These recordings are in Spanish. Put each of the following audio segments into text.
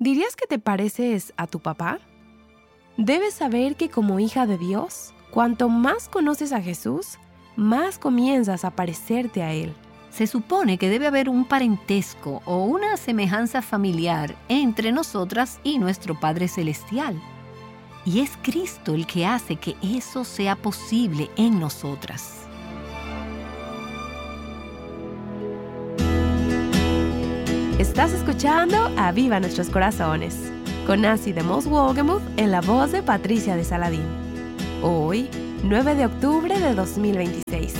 ¿Dirías que te pareces a tu papá? Debes saber que como hija de Dios, cuanto más conoces a Jesús, más comienzas a parecerte a Él. Se supone que debe haber un parentesco o una semejanza familiar entre nosotras y nuestro Padre Celestial. Y es Cristo el que hace que eso sea posible en nosotras. Estás escuchando Aviva Nuestros Corazones, con Nancy de Moss Wogemuth en la voz de Patricia de Saladín. Hoy, 9 de octubre de 2026.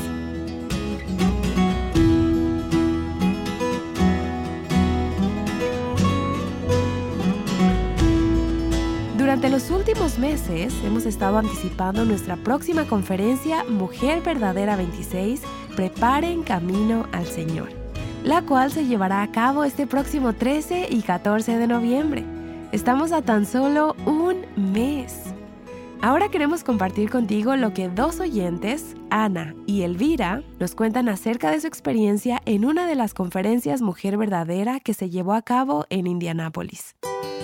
Durante los últimos meses hemos estado anticipando nuestra próxima conferencia Mujer Verdadera 26, Preparen Camino al Señor, la cual se llevará a cabo este próximo 13 y 14 de noviembre. Estamos a tan solo un mes. Ahora queremos compartir contigo lo que dos oyentes, Ana y Elvira, nos cuentan acerca de su experiencia en una de las conferencias Mujer Verdadera que se llevó a cabo en Indianápolis.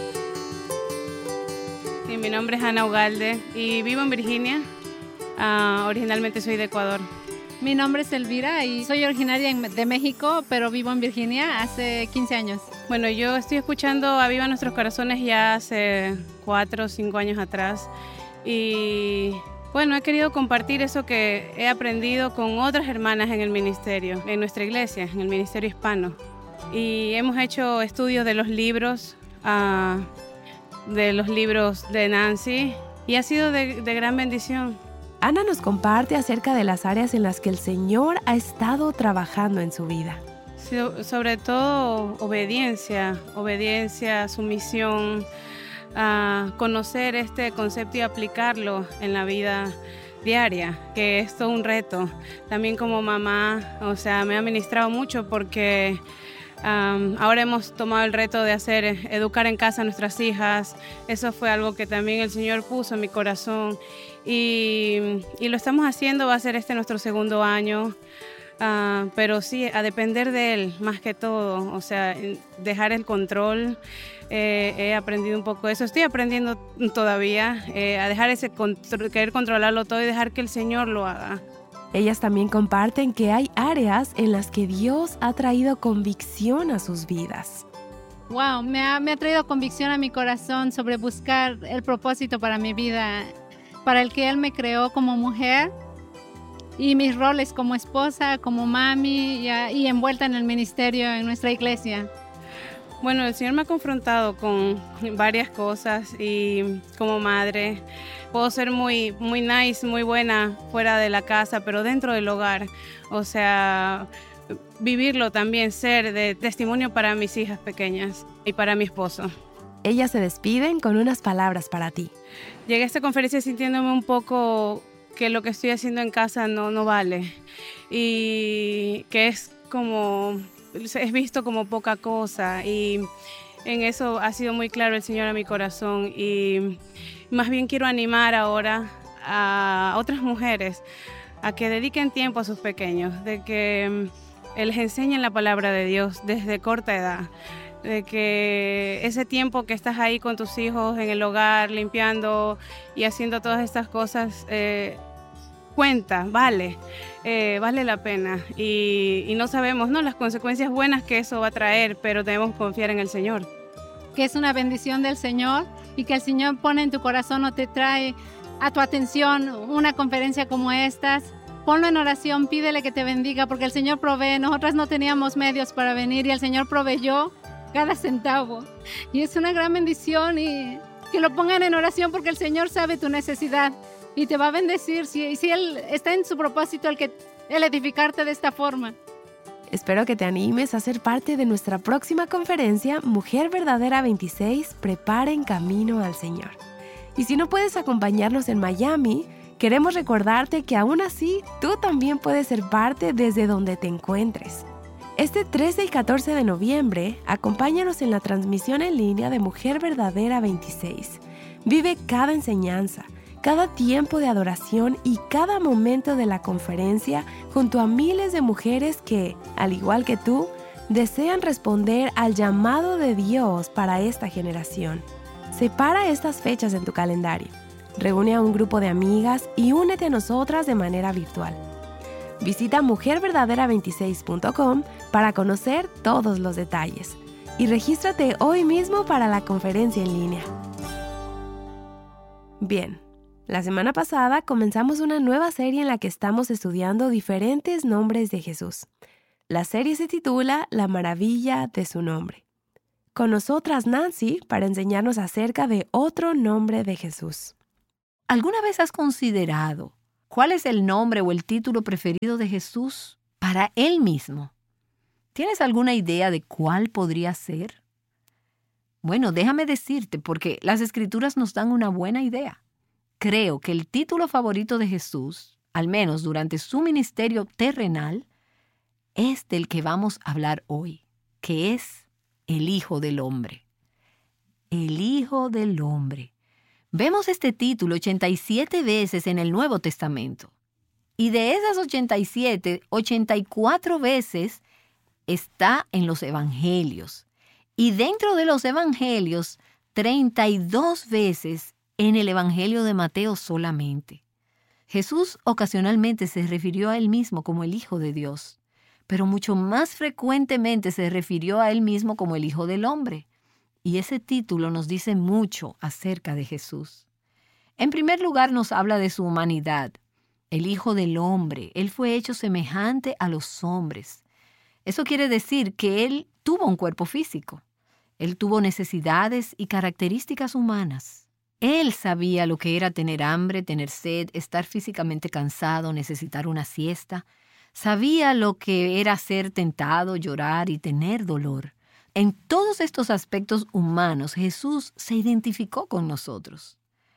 Sí, mi nombre es Ana Ugalde y vivo en Virginia. Originalmente soy de Ecuador. Mi nombre es Elvira y soy originaria de México, pero vivo en Virginia hace 15 años. Bueno, yo estoy escuchando Aviva Nuestros Corazones ya hace 4 o 5 años atrás. Y bueno, he querido compartir eso que he aprendido con otras hermanas en el ministerio, en nuestra iglesia, en el ministerio hispano. Y hemos hecho estudios de los libros de Nancy y ha sido de gran bendición. Ana nos comparte acerca de las áreas en las que el Señor ha estado trabajando en su vida. Sí, sobre todo obediencia, sumisión, conocer este concepto y aplicarlo en la vida diaria, que es todo un reto. También como mamá, me ha ministrado mucho porque ahora hemos tomado el reto de educar en casa a nuestras hijas. Eso fue algo que también el Señor puso en mi corazón y lo estamos haciendo. Va a ser nuestro segundo año, pero sí, a depender de Él más que todo, dejar el control. He aprendido un poco eso, estoy aprendiendo todavía a dejar ese querer controlarlo todo y dejar que el Señor lo haga. Ellas también comparten que hay áreas en las que Dios ha traído convicción a sus vidas. Wow, me ha traído convicción a mi corazón sobre buscar el propósito para mi vida, para el que Él me creó como mujer y mis roles como esposa, como mami y envuelta en el ministerio en nuestra iglesia. Bueno, el Señor me ha confrontado con varias cosas y como madre puedo ser muy nice, muy buena fuera de la casa, pero dentro del hogar, vivirlo también, ser de testimonio para mis hijas pequeñas y para mi esposo. Ellas se despiden con unas palabras para ti. Llegué a esta conferencia sintiéndome un poco que lo que estoy haciendo en casa no vale y que es visto como poca cosa y en eso ha sido muy claro el Señor a mi corazón y más bien quiero animar ahora a otras mujeres a que dediquen tiempo a sus pequeños, de que les enseñen la palabra de Dios desde corta edad, de que ese tiempo que estás ahí con tus hijos en el hogar, limpiando y haciendo todas estas cosas, cuenta, vale la pena y no sabemos las consecuencias buenas que eso va a traer, pero debemos confiar en el Señor. Que es una bendición del Señor y que el Señor pone en tu corazón o te trae a tu atención una conferencia como estas. Ponlo en oración, pídele que te bendiga porque el Señor provee. Nosotras no teníamos medios para venir y el Señor proveyó cada centavo. Y es una gran bendición y que lo pongan en oración porque el Señor sabe tu necesidad. Y te va a bendecir si Él está en su propósito el edificarte de esta forma. Espero que te animes a ser parte de nuestra próxima conferencia Mujer Verdadera 26, Preparen Camino al Señor. Y si no puedes acompañarnos en Miami, queremos recordarte que aún así tú también puedes ser parte desde donde te encuentres. Este 13 y 14 de noviembre, acompáñanos en la transmisión en línea de Mujer Verdadera 26. Vive cada enseñanza, cada tiempo de adoración y cada momento de la conferencia junto a miles de mujeres que, al igual que tú, desean responder al llamado de Dios para esta generación. Separa estas fechas en tu calendario. Reúne a un grupo de amigas y únete a nosotras de manera virtual. Visita mujerverdadera26.com para conocer todos los detalles y regístrate hoy mismo para la conferencia en línea. Bien, la semana pasada comenzamos una nueva serie en la que estamos estudiando diferentes nombres de Jesús. La serie se titula La maravilla de su nombre. Con nosotras Nancy para enseñarnos acerca de otro nombre de Jesús. ¿Alguna vez has considerado cuál es el nombre o el título preferido de Jesús para Él mismo? ¿Tienes alguna idea de cuál podría ser? Bueno, déjame decirte, porque las Escrituras nos dan una buena idea. Creo que el título favorito de Jesús, al menos durante su ministerio terrenal, es del que vamos a hablar hoy, que es el Hijo del Hombre. El Hijo del Hombre. Vemos este título 87 veces en el Nuevo Testamento. Y de esas 87, 84 veces está en los Evangelios. Y dentro de los Evangelios, 32 veces en el Evangelio de Mateo solamente. Jesús ocasionalmente se refirió a Él mismo como el Hijo de Dios, pero mucho más frecuentemente se refirió a Él mismo como el Hijo del Hombre. Y ese título nos dice mucho acerca de Jesús. En primer lugar, nos habla de su humanidad. El Hijo del Hombre. Él fue hecho semejante a los hombres. Eso quiere decir que Él tuvo un cuerpo físico. Él tuvo necesidades y características humanas. Él sabía lo que era tener hambre, tener sed, estar físicamente cansado, necesitar una siesta. Sabía lo que era ser tentado, llorar y tener dolor. En todos estos aspectos humanos, Jesús se identificó con nosotros.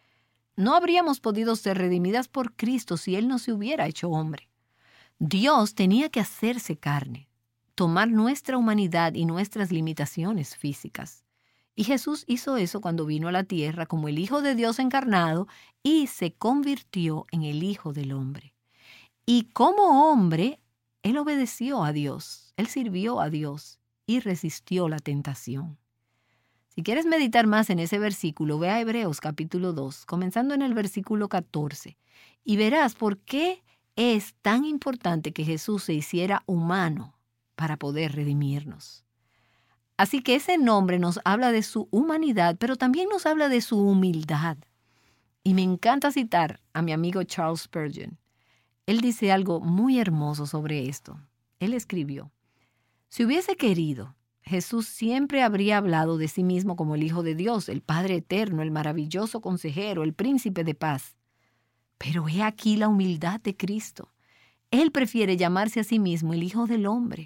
No habríamos podido ser redimidas por Cristo si Él no se hubiera hecho hombre. Dios tenía que hacerse carne, tomar nuestra humanidad y nuestras limitaciones físicas. Y Jesús hizo eso cuando vino a la tierra como el Hijo de Dios encarnado y se convirtió en el Hijo del Hombre. Y como hombre, Él obedeció a Dios, Él sirvió a Dios y resistió la tentación. Si quieres meditar más en ese versículo, ve a Hebreos capítulo 2, comenzando en el versículo 14, y verás por qué es tan importante que Jesús se hiciera humano para poder redimirnos. Así que ese nombre nos habla de su humanidad, pero también nos habla de su humildad. Y me encanta citar a mi amigo Charles Spurgeon. Él dice algo muy hermoso sobre esto. Él escribió: si hubiese querido, Jesús siempre habría hablado de sí mismo como el Hijo de Dios, el Padre eterno, el maravilloso consejero, el príncipe de paz. Pero he aquí la humildad de Cristo. Él prefiere llamarse a sí mismo el Hijo del Hombre.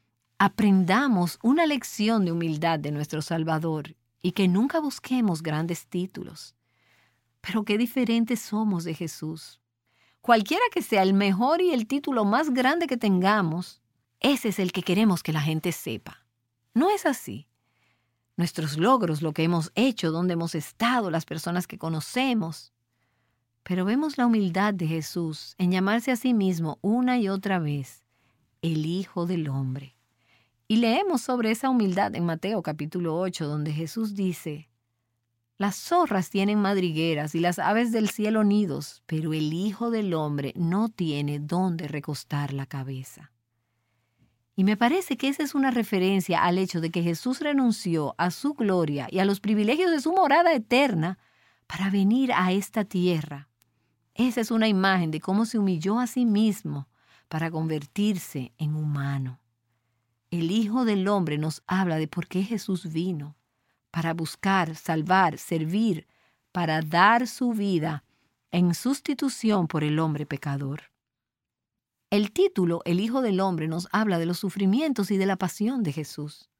Aprendamos una lección de humildad de nuestro Salvador y que nunca busquemos grandes títulos. Pero qué diferentes somos de Jesús. Cualquiera que sea el mejor y el título más grande que tengamos, ese es el que queremos que la gente sepa. No es así. Nuestros logros, lo que hemos hecho, dónde hemos estado, las personas que conocemos. Pero vemos la humildad de Jesús en llamarse a sí mismo una y otra vez el Hijo del Hombre. Y leemos sobre esa humildad en Mateo capítulo 8, donde Jesús dice: las zorras tienen madrigueras y las aves del cielo nidos, pero el Hijo del Hombre no tiene dónde recostar la cabeza. Y me parece que esa es una referencia al hecho de que Jesús renunció a su gloria y a los privilegios de su morada eterna para venir a esta tierra. Esa es una imagen de cómo se humilló a sí mismo para convertirse en humano. El Hijo del Hombre nos habla de por qué Jesús vino: para buscar, salvar, servir, para dar su vida en sustitución por el hombre pecador. El título, El Hijo del Hombre, nos habla de los sufrimientos y de la pasión de Jesús.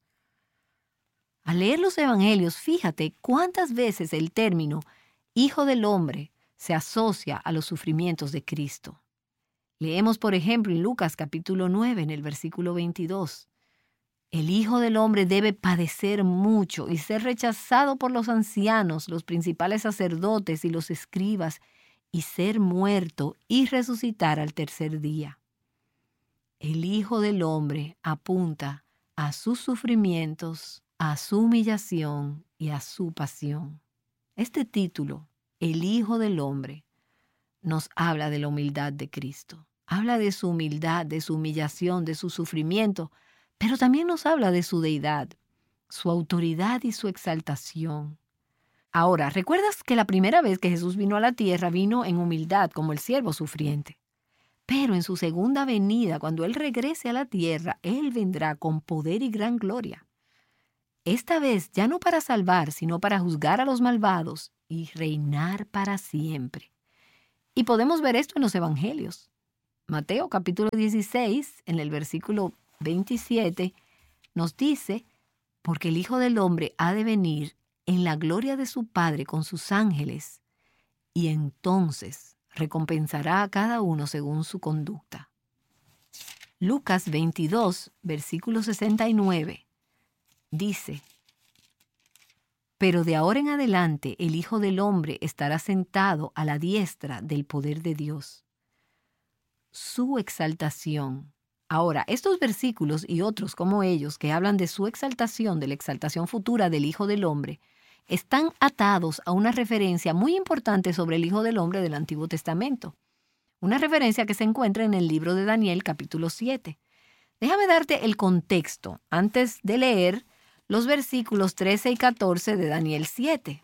Al leer los Evangelios, fíjate cuántas veces el término Hijo del Hombre se asocia a los sufrimientos de Cristo. Leemos, por ejemplo, en Lucas capítulo 9, en el versículo 22. El Hijo del Hombre debe padecer mucho y ser rechazado por los ancianos, los principales sacerdotes y los escribas, y ser muerto y resucitar al tercer día. El Hijo del Hombre apunta a sus sufrimientos, a su humillación y a su pasión. Este título, El Hijo del Hombre, nos habla de la humildad de Cristo. Habla de su humildad, de su humillación, de su sufrimiento, pero también nos habla de su deidad, su autoridad y su exaltación. Ahora, ¿recuerdas que la primera vez que Jesús vino a la tierra vino en humildad como el siervo sufriente? Pero en su segunda venida, cuando Él regrese a la tierra, Él vendrá con poder y gran gloria. Esta vez ya no para salvar, sino para juzgar a los malvados y reinar para siempre. Y podemos ver esto en los evangelios. Mateo capítulo 16, en el versículo 27, nos dice, porque el Hijo del Hombre ha de venir en la gloria de su Padre con sus ángeles, y entonces recompensará a cada uno según su conducta. Lucas 22, versículo 69, dice, pero de ahora en adelante el Hijo del Hombre estará sentado a la diestra del poder de Dios. Su exaltación. Ahora, estos versículos y otros como ellos que hablan de su exaltación, de la exaltación futura del Hijo del Hombre, están atados a una referencia muy importante sobre el Hijo del Hombre del Antiguo Testamento. Una referencia que se encuentra en el libro de Daniel, capítulo 7. Déjame darte el contexto antes de leer los versículos 13 y 14 de Daniel 7.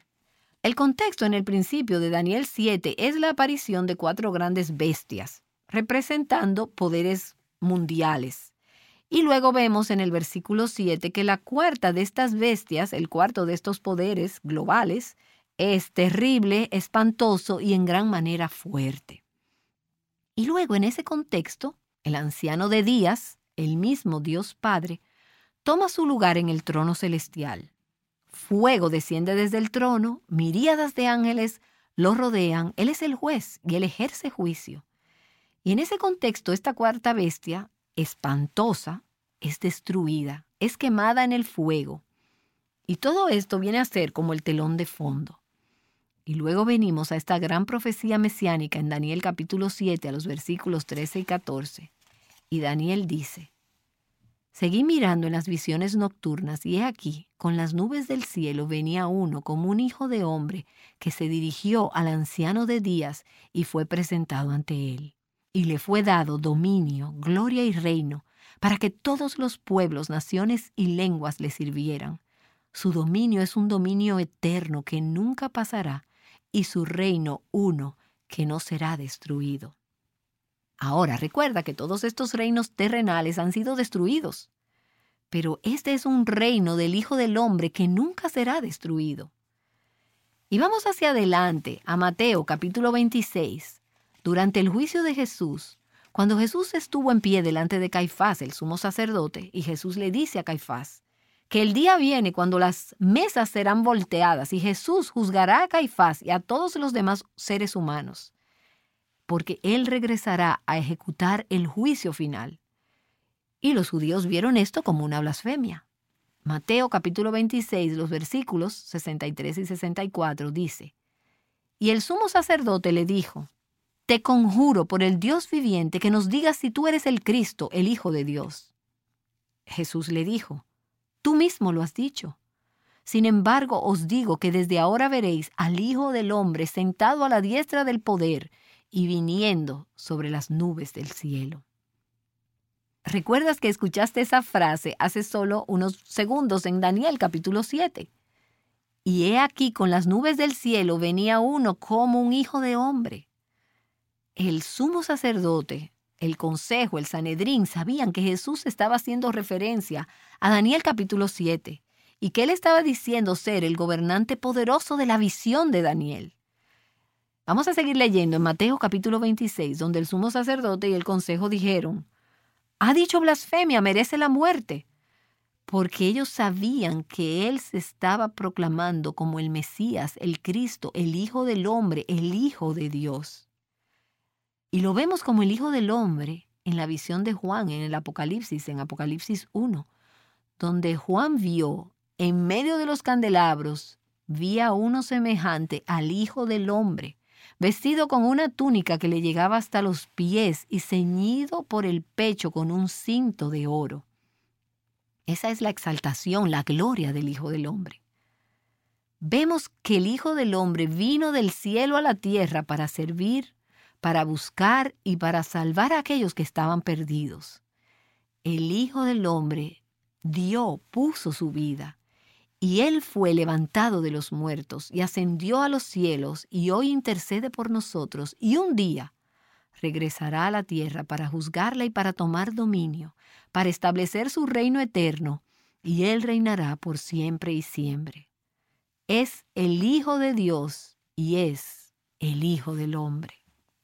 El contexto en el principio de Daniel 7 es la aparición de 4 grandes bestias, representando poderes mundiales. Y luego vemos en el versículo 7 que la cuarta de estas bestias, el cuarto de estos poderes globales, es terrible, espantoso y en gran manera fuerte. Y luego en ese contexto, el anciano de días, el mismo Dios Padre, toma su lugar en el trono celestial. Fuego desciende desde el trono, miríadas de ángeles lo rodean, Él es el juez y Él ejerce juicio. Y en ese contexto, esta cuarta bestia, espantosa, es destruida, es quemada en el fuego. Y todo esto viene a ser como el telón de fondo. Y luego venimos a esta gran profecía mesiánica en Daniel capítulo 7, a los versículos 13 y 14. Y Daniel dice, seguí mirando en las visiones nocturnas, y he aquí, con las nubes del cielo venía uno como un hijo de hombre que se dirigió al anciano de días y fue presentado ante él. Y le fue dado dominio, gloria y reino, para que todos los pueblos, naciones y lenguas le sirvieran. Su dominio es un dominio eterno que nunca pasará, y su reino uno que no será destruido. Ahora, recuerda que todos estos reinos terrenales han sido destruidos, pero este es un reino del Hijo del Hombre que nunca será destruido. Y vamos hacia adelante, a Mateo capítulo 26. Durante el juicio de Jesús, cuando Jesús estuvo en pie delante de Caifás, el sumo sacerdote, y Jesús le dice a Caifás que el día viene cuando las mesas serán volteadas y Jesús juzgará a Caifás y a todos los demás seres humanos, porque Él regresará a ejecutar el juicio final. Y los judíos vieron esto como una blasfemia. Mateo capítulo 26, los versículos 63 y 64 dice, y el sumo sacerdote le dijo, te conjuro por el Dios viviente que nos digas si tú eres el Cristo, el Hijo de Dios. Jesús le dijo, tú mismo lo has dicho. Sin embargo, os digo que desde ahora veréis al Hijo del Hombre sentado a la diestra del poder y viniendo sobre las nubes del cielo. ¿Recuerdas que escuchaste esa frase hace solo unos segundos en Daniel capítulo 7? Y he aquí con las nubes del cielo venía uno como un hijo de hombre. El sumo sacerdote, el consejo, el Sanedrín sabían que Jesús estaba haciendo referencia a Daniel capítulo 7 y que él estaba diciendo ser el gobernante poderoso de la visión de Daniel. Vamos a seguir leyendo en Mateo capítulo 26, donde el sumo sacerdote y el consejo dijeron, ha dicho blasfemia, merece la muerte, porque ellos sabían que él se estaba proclamando como el Mesías, el Cristo, el Hijo del Hombre, el Hijo de Dios. Y lo vemos como el Hijo del Hombre en la visión de Juan, en el Apocalipsis, en Apocalipsis 1, donde Juan vio, en medio de los candelabros, vía uno semejante al Hijo del Hombre, vestido con una túnica que le llegaba hasta los pies y ceñido por el pecho con un cinto de oro. Esa es la exaltación, la gloria del Hijo del Hombre. Vemos que el Hijo del Hombre vino del cielo a la tierra para servir, para buscar y para salvar a aquellos que estaban perdidos. El Hijo del Hombre puso su vida, y Él fue levantado de los muertos y ascendió a los cielos y hoy intercede por nosotros, y un día regresará a la tierra para juzgarla y para tomar dominio, para establecer su reino eterno, y Él reinará por siempre y siempre. Es el Hijo de Dios y es el Hijo del Hombre.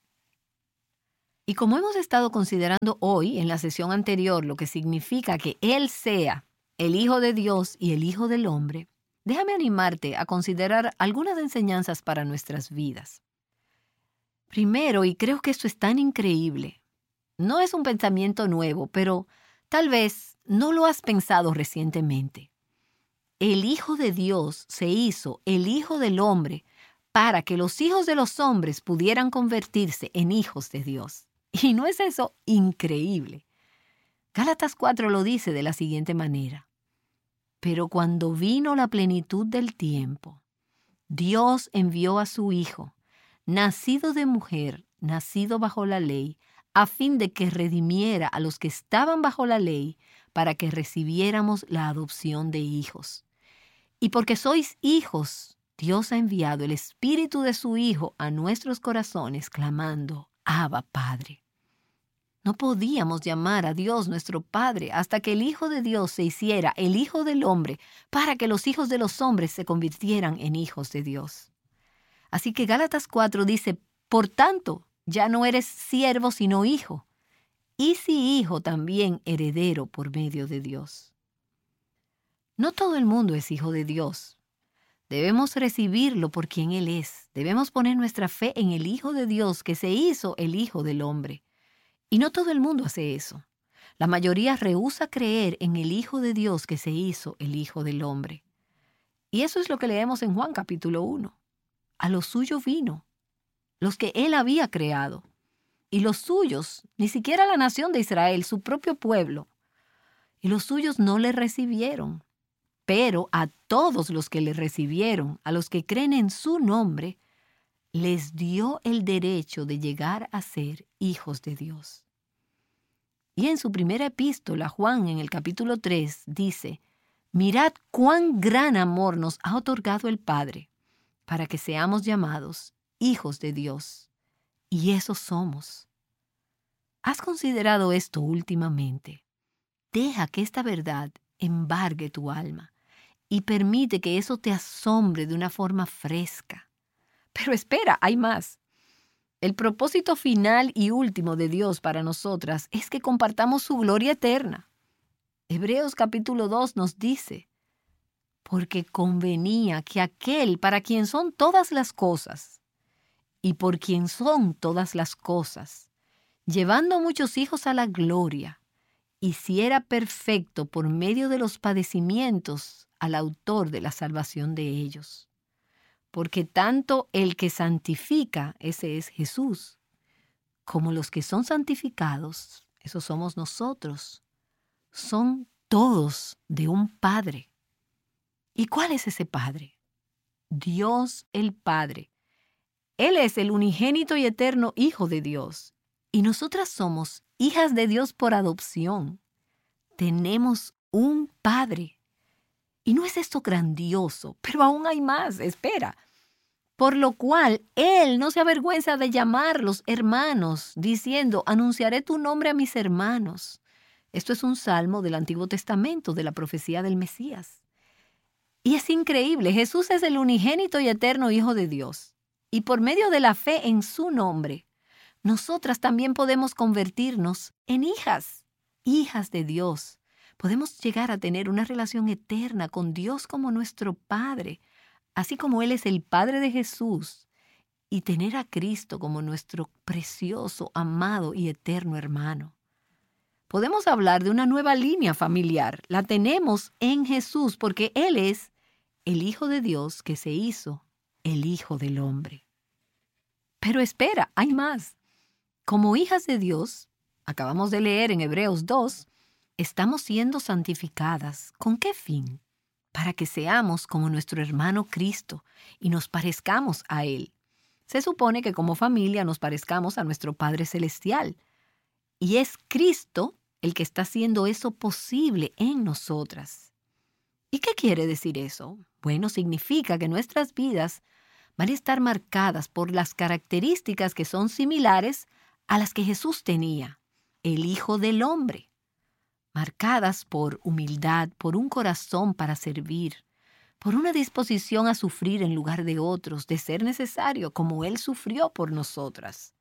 Y como hemos estado considerando hoy en la sesión anterior lo que significa que Él sea el Hijo de Dios y el Hijo del Hombre, déjame animarte a considerar algunas enseñanzas para nuestras vidas. Primero, y creo que esto es tan increíble, no es un pensamiento nuevo, pero tal vez no lo has pensado recientemente. El Hijo de Dios se hizo el Hijo del Hombre para que los hijos de los hombres pudieran convertirse en hijos de Dios. ¿Y no es eso increíble? Gálatas 4 lo dice de la siguiente manera. Pero cuando vino la plenitud del tiempo, Dios envió a su Hijo, nacido de mujer, nacido bajo la ley, a fin de que redimiera a los que estaban bajo la ley, para que recibiéramos la adopción de hijos. Y porque sois hijos, Dios ha enviado el Espíritu de su Hijo a nuestros corazones, clamando, Abba, Padre. No podíamos llamar a Dios nuestro Padre hasta que el Hijo de Dios se hiciera el Hijo del Hombre, para que los hijos de los hombres se convirtieran en hijos de Dios. Así que Gálatas 4 dice, por tanto, ya no eres siervo sino hijo, y si hijo también heredero por medio de Dios. No todo el mundo es hijo de Dios. Debemos recibirlo por quien Él es. Debemos poner nuestra fe en el Hijo de Dios que se hizo el Hijo del Hombre. Y no todo el mundo hace eso. La mayoría rehúsa creer en el Hijo de Dios que se hizo el Hijo del Hombre. Y eso es lo que leemos en Juan capítulo 1. A los suyos vino, los que Él había creado. Y los suyos, ni siquiera la nación de Israel, su propio pueblo, y los suyos no le recibieron. Pero a todos los que le recibieron, a los que creen en su nombre, les dio el derecho de llegar a ser hijos de Dios. Y en su primera epístola, Juan, en el capítulo 3, dice, mirad cuán gran amor nos ha otorgado el Padre, para que seamos llamados hijos de Dios. Y eso somos. ¿Has considerado esto últimamente? Deja que esta verdad embargue tu alma y permite que eso te asombre de una forma fresca. Pero espera, hay más. El propósito final y último de Dios para nosotras es que compartamos su gloria eterna. Hebreos capítulo 2 nos dice, porque convenía que aquel para quien son todas las cosas y por quien son todas las cosas, llevando muchos hijos a la gloria, hiciera perfecto por medio de los padecimientos al autor de la salvación de ellos. Porque tanto el que santifica, ese es Jesús, como los que son santificados, esos somos nosotros, son todos de un Padre. ¿Y cuál es ese Padre? Dios el Padre. Él es el unigénito y eterno Hijo de Dios. Y nosotras somos hijas de Dios por adopción. Tenemos un Padre. Y no es esto grandioso, pero aún hay más, espera. Por lo cual, Él no se avergüenza de llamarlos hermanos, diciendo, anunciaré tu nombre a mis hermanos. Esto es un salmo del Antiguo Testamento, de la profecía del Mesías. Y es increíble, Jesús es el unigénito y eterno Hijo de Dios. Y por medio de la fe en su nombre, nosotras también podemos convertirnos en hijas de Dios. Podemos llegar a tener una relación eterna con Dios como nuestro Padre, así como Él es el Padre de Jesús, y tener a Cristo como nuestro precioso, amado y eterno hermano. Podemos hablar de una nueva línea familiar. La tenemos en Jesús porque Él es el Hijo de Dios que se hizo el Hijo del Hombre. Pero espera, hay más. Como hijas de Dios, acabamos de leer en Hebreos 2, estamos siendo santificadas. ¿Con qué fin? Para que seamos como nuestro hermano Cristo y nos parezcamos a Él. Se supone que como familia nos parezcamos a nuestro Padre Celestial. Y es Cristo el que está haciendo eso posible en nosotras. ¿Y qué quiere decir eso? Bueno, significa que nuestras vidas van a estar marcadas por las características que son similares a las que Jesús tenía, el Hijo del Hombre. Marcadas por humildad, por un corazón para servir, por una disposición a sufrir en lugar de otros, de ser necesario, como Él sufrió por nosotras.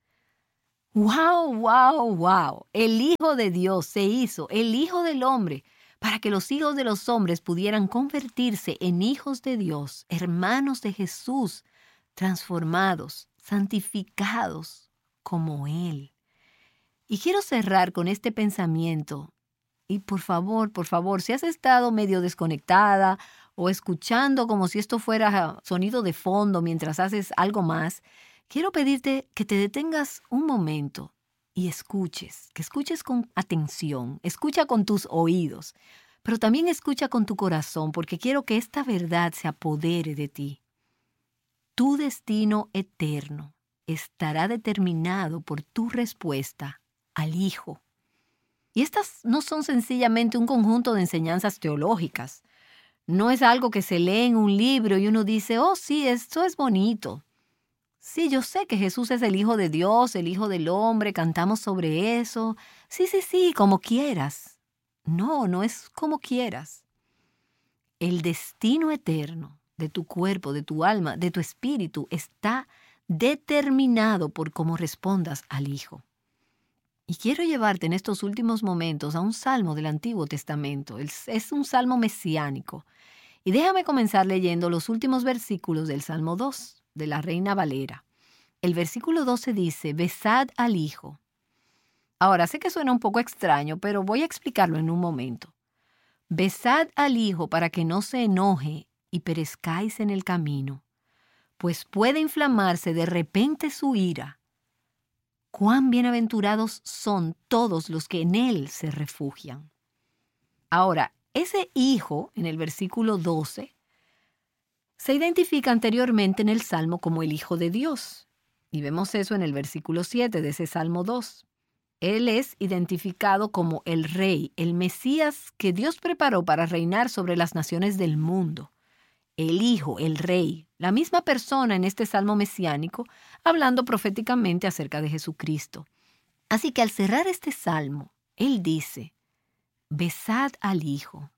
¡Wow, wow, wow! El Hijo de Dios se hizo el Hijo del Hombre para que los hijos de los hombres pudieran convertirse en hijos de Dios, hermanos de Jesús, transformados, santificados como Él. Y quiero cerrar con este pensamiento. Y por favor, si has estado medio desconectada o escuchando como si esto fuera sonido de fondo mientras haces algo más, quiero pedirte que te detengas un momento y escuches, que escuches con atención, escucha con tus oídos, pero también escucha con tu corazón, porque quiero que esta verdad se apodere de ti. Tu destino eterno estará determinado por tu respuesta al Hijo. Y estas no son sencillamente un conjunto de enseñanzas teológicas. No es algo que se lee en un libro y uno dice, oh sí, esto es bonito. Sí, yo sé que Jesús es el Hijo de Dios, el Hijo del Hombre, cantamos sobre eso. Sí, como quieras. No es como quieras. El destino eterno de tu cuerpo, de tu alma, de tu espíritu está determinado por cómo respondas al Hijo. Y quiero llevarte en estos últimos momentos a un salmo del Antiguo Testamento. Es un salmo mesiánico. Y déjame comenzar leyendo los últimos versículos del Salmo 2, de la Reina Valera. El versículo 12 dice, besad al Hijo. Ahora, sé que suena un poco extraño, pero voy a explicarlo en un momento. Besad al Hijo para que no se enoje y perezcáis en el camino, pues puede inflamarse de repente su ira. Cuán bienaventurados son todos los que en Él se refugian. Ahora, ese Hijo, en el versículo 12, se identifica anteriormente en el Salmo como el Hijo de Dios. Y vemos eso en el versículo 7 de ese Salmo 2. Él es identificado como el Rey, el Mesías que Dios preparó para reinar sobre las naciones del mundo. El Hijo, el Rey, la misma persona en este salmo mesiánico, hablando proféticamente acerca de Jesucristo. Así que al cerrar este salmo, Él dice, besad al Hijo.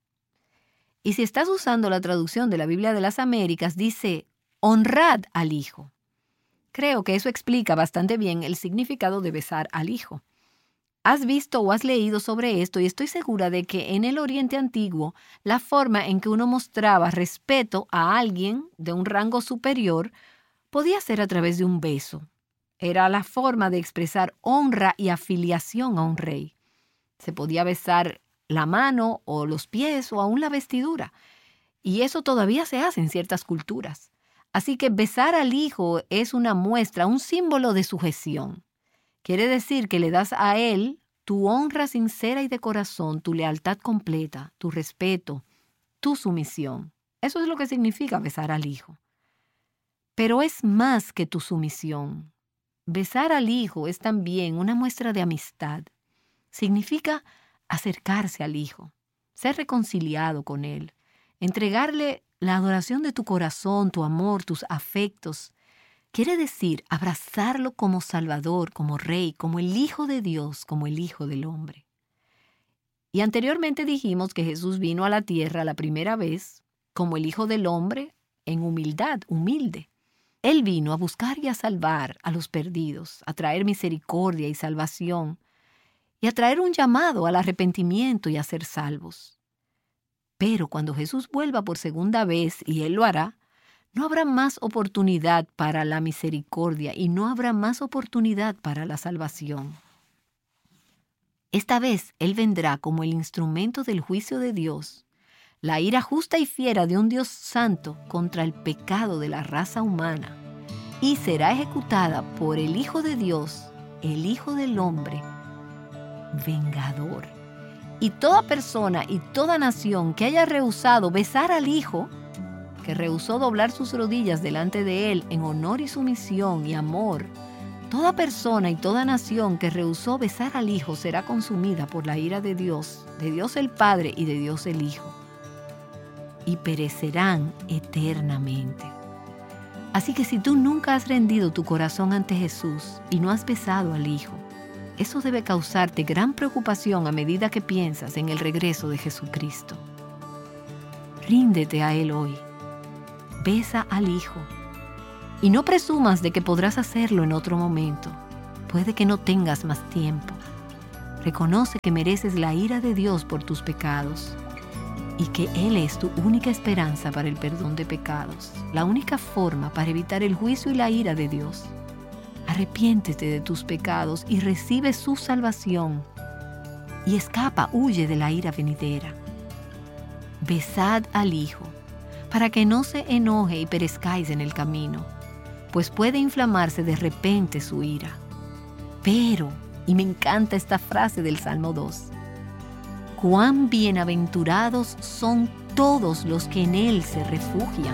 Y si estás usando la traducción de la Biblia de las Américas, dice, honrad al Hijo. Creo que eso explica bastante bien el significado de besar al Hijo. Has visto o has leído sobre esto y estoy segura de que en el Oriente Antiguo la forma en que uno mostraba respeto a alguien de un rango superior podía ser a través de un beso. Era la forma de expresar honra y afiliación a un rey. Se podía besar la mano o los pies o aún la vestidura. Y eso todavía se hace en ciertas culturas. Así que besar al Hijo es una muestra, un símbolo de sujeción. Quiere decir que le das a Él tu honra sincera y de corazón, tu lealtad completa, tu respeto, tu sumisión. Eso es lo que significa besar al Hijo. Pero es más que tu sumisión. Besar al Hijo es también una muestra de amistad. Significa acercarse al Hijo, ser reconciliado con Él, entregarle la adoración de tu corazón, tu amor, tus afectos. Quiere decir abrazarlo como Salvador, como Rey, como el Hijo de Dios, como el Hijo del Hombre. Y anteriormente dijimos que Jesús vino a la tierra la primera vez como el Hijo del Hombre en humildad, humilde. Él vino a buscar y a salvar a los perdidos, a traer misericordia y salvación, y a traer un llamado al arrepentimiento y a ser salvos. Pero cuando Jesús vuelva por segunda vez, y Él lo hará, no habrá más oportunidad para la misericordia y no habrá más oportunidad para la salvación. Esta vez Él vendrá como el instrumento del juicio de Dios, la ira justa y fiera de un Dios santo contra el pecado de la raza humana, y será ejecutada por el Hijo de Dios, el Hijo del Hombre, vengador. Y toda persona y toda nación que haya rehusado besar al Hijo, que rehusó doblar sus rodillas delante de Él en honor y sumisión y amor, toda persona y toda nación que rehusó besar al Hijo será consumida por la ira de Dios el Padre y de Dios el Hijo, y perecerán eternamente. Así que si tú nunca has rendido tu corazón ante Jesús y no has besado al Hijo, eso debe causarte gran preocupación a medida que piensas en el regreso de Jesucristo. Ríndete a Él hoy. Besa al Hijo. Y no presumas de que podrás hacerlo en otro momento. Puede que no tengas más tiempo. Reconoce que mereces la ira de Dios por tus pecados y que Él es tu única esperanza para el perdón de pecados, la única forma para evitar el juicio y la ira de Dios. Arrepiéntete de tus pecados y recibe su salvación. Y huye de la ira venidera. Besad al Hijo, para que no se enoje y perezcáis en el camino, pues puede inflamarse de repente su ira. Pero, y me encanta esta frase del Salmo 2, cuán bienaventurados son todos los que en Él se refugian.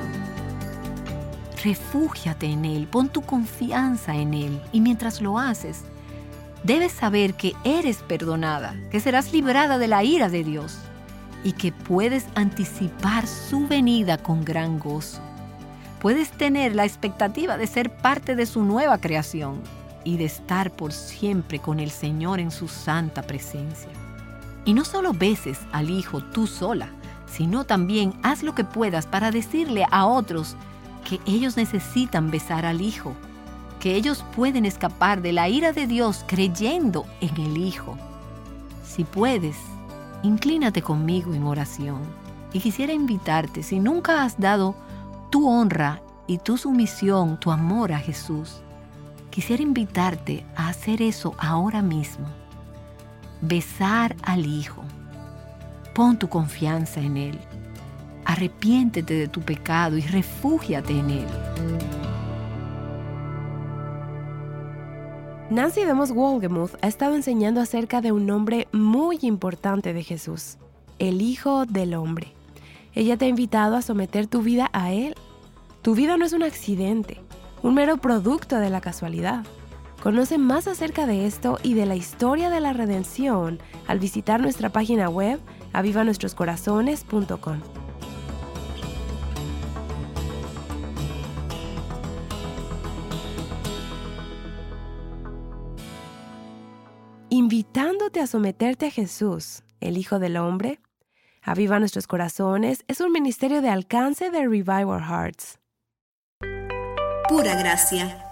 Refúgiate en Él, pon tu confianza en Él, y mientras lo haces, debes saber que eres perdonada, que serás librada de la ira de Dios y que puedes anticipar su venida con gran gozo. Puedes tener la expectativa de ser parte de su nueva creación y de estar por siempre con el Señor en su santa presencia. Y no solo beses al Hijo tú sola, sino también haz lo que puedas para decirle a otros que ellos necesitan besar al Hijo, que ellos pueden escapar de la ira de Dios creyendo en el Hijo. Si puedes, inclínate conmigo en oración. Y quisiera invitarte, si nunca has dado tu honra y tu sumisión, tu amor a Jesús, quisiera invitarte a hacer eso ahora mismo. Besar al Hijo. Pon tu confianza en Él. Arrepiéntete de tu pecado y refúgiate en Él. Nancy DeMoss Wolgemuth ha estado enseñando acerca de un nombre muy importante de Jesús, el Hijo del Hombre. Ella te ha invitado a someter tu vida a Él. Tu vida no es un accidente, un mero producto de la casualidad. Conoce más acerca de esto y de la historia de la redención al visitar nuestra página web avivanuestroscorazones.com. Invitándote a someterte a Jesús, el Hijo del Hombre, Aviva Nuestros Corazones es un ministerio de alcance de Revive Our Hearts. Pura gracia.